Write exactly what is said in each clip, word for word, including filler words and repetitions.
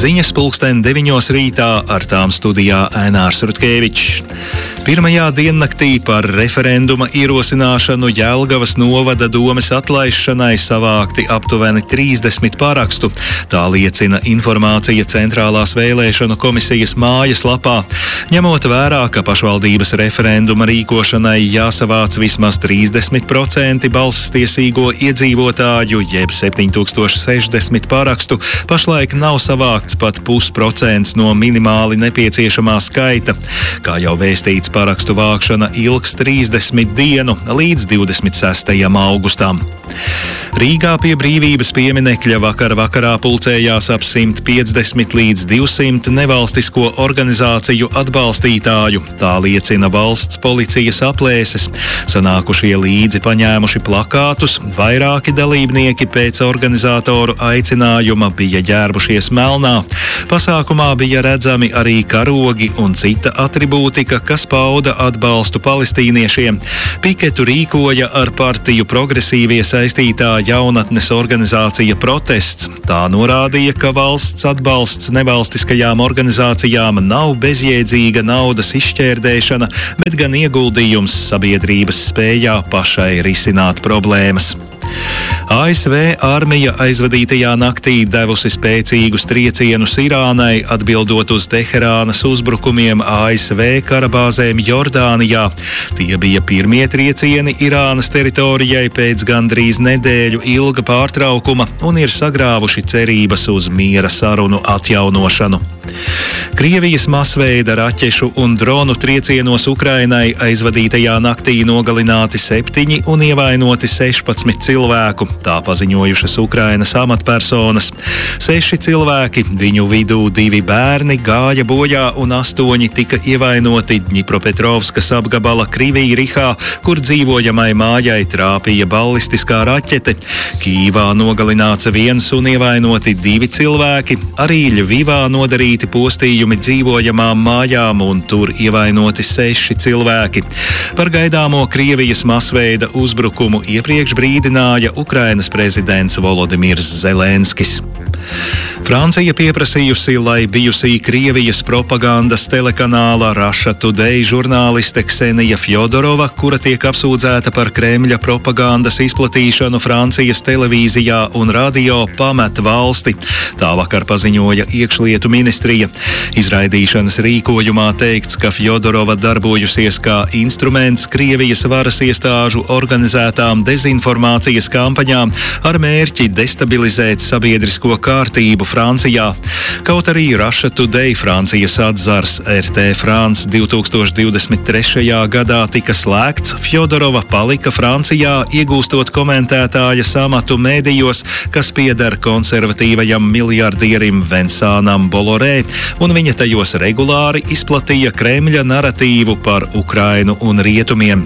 Ziņas pulksten deviņos rītā, ar tām studijā Ainārs Rutkevičs. Pirmajā diennaktī par referenduma ierosināšanu Jelgavas novada domes atlaišanai savākti aptuveni trīsdesmit parakstu. Tā liecina informācija Centrālās vēlēšanu komisijas mājaslapā. Ņemot vērā, ka pašvaldības referenduma rīkošanai jāsavāc vismaz trīsdesmit procenti balsstiesīgo iedzīvotāju, jeb septiņi tūkstoši sešdesmit parakstu, pašlaik nav savākts pat pusprocents no minimāli nepieciešamā skaita. Kā jau vēstīts, parakstu vākšana ilgs trīsdesmit dienu līdz divdesmit sestajam augustam. Rīgā pie Brīvības pieminekļa vakar vakarā pulcējās ap simt piecdesmit līdz divsimt nevalstisko organizāciju atbalstītāju. Tā liecina valsts policijas aplēses. Sanākušie līdzi paņēmuši plakātus, vairāki dalībnieki pēc organizatoru aicinājuma bija ģērbušies melnā. Pasākumā bija redzami arī karogi un cita atribūtika, kas pauda atbalstu palestīniešiem. Piketu rīkoja ar partiju progresīvie saistītā jaunatnes organizācija Protests. Tā norādīja, ka valsts atbalsts nevalstiskajām organizācijām nav bezjēdzīga naudas izšķērdēšana, bet gan ieguldījums sabiedrības spējā pašai risināt problēmas. A S V armija aizvadītajā naktī devusi spēcīgus triecienus Irānai, atbildot uz Teherānas uzbrukumiem A S V karabāzēm Jordānijā. Tie bija pirmie triecieni Irānas teritorijai pēc gandrīz nedēļu ilga pārtraukuma un ir sagrāvuši cerības uz miera sarunu atjaunošanu. Krievijas masveida raķešu un dronu triecienos Ukrainai aizvadītajā naktī nogalināti septiņi un ievainoti sešpadsmit cilvēku. Tā paziņojušas Ukrainas amatpersonas. Seši cilvēki, viņu vidū divi bērni, gāja bojā un astoņi tika ievainoti Dņipropetrovskas apgabala Krivī-Rihā, kur dzīvojamai mājai trāpīja ballistiskā raķete. Kīvā nogalināts viens un ievainoti divi cilvēki, arī Ļvivā nodarīti postījumi dzīvojamām mājām un tur ievainoti seši cilvēki. Par gaidāmo Krievijas masveida uzbrukumu iepriekš brīdināja Ukrainas prezidents Volodimirs Zelenskis. Francija pieprasījusi, lai bijusī Krievijas propagandas telekanāla Russia Today žurnāliste Ksenija Fjodorova, kura tiek apsūdzēta par Kremļa propagandas izplatīšanu Francijas televīzijā un radio, pamet valsti. Tā vakar paziņoja iekšlietu ministrija. Izraidīšanas rīkojumā teikts, ka Fjodorova darbojusies kā instruments Krievijas varas iestāžu organizētām dezinformācijas kampaņām ar mērķi destabilizēt sabiedrisko kārtību Francijā. Kaut arī Russia Today Francijas atzars R T France divi tūkstoši divdesmit trešajā gadā tika slēgts, Fjodorova palika Francijā, iegūstot komentētājas amatu mēdījos, kas pieder konservatīvajam miljardierim Vincānam Bolloré, un viņa tajos regulāri izplatīja Kremļa naratīvu par Ukrainu un rietumiem.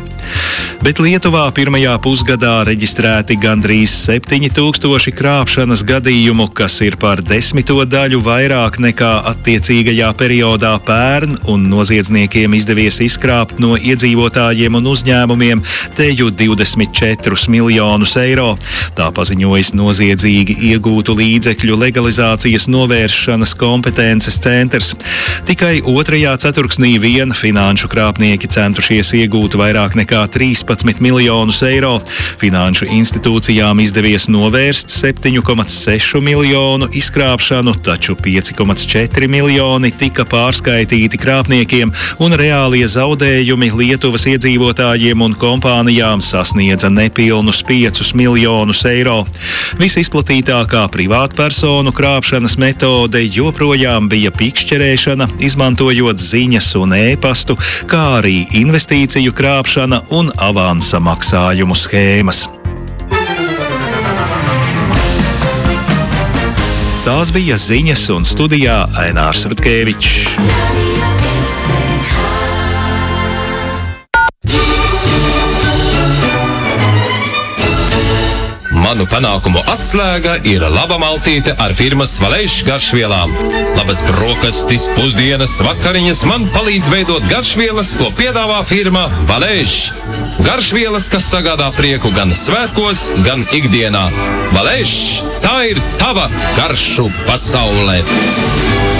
Bet Lietuvā pirmajā pusgadā reģistrēti gandrīz septiņi tūkstoši krāpšanas gadījumu, kas ir par desmito daļu vairāk nekā attiecīgajā periodā pērn, un noziedzniekiem izdevies izkrāpt no iedzīvotājiem un uzņēmumiem teju divdesmit četrus miljonus eiro. Tā paziņojas noziedzīgi iegūtu līdzekļu legalizācijas novēršanas kompetences centrs. Tikai otrajā ceturksnī vien finanšu krāpnieki centušies iegūt vairāk nekā trīspadsmit miljonus eiro. Finanšu institūcijām izdevies novērst septiņu komats sešu miljonu izkrāpšanu, taču pieci komats četri miljoni tika pārskaitīti krāpniekiem, un reālie zaudējumi Lietuvas iedzīvotājiem un kompānijām sasniedza nepilnus piecus miljonus eiro. Visizplatītākā privātpersonu krāpšanas metode joprojām bija pikšķerēšana, izmantojot ziņas un ēpastu, kā arī investīciju krāpšana un avansa maksājumu schēmas. Tās bija ziņas, un studijā Ainārs Rutkevičs. Manu panākumu atslēga ir laba maltīte ar firmas Valēš garšvielām. Labas brokastis, pusdienas, vakariņas man palīdz veidot garšvielas, ko piedāvā firma Valēš. Garšvielas, kas sagādā prieku gan svētkos, gan ikdienā. Valēš, tā ir tava garšu pasaulē.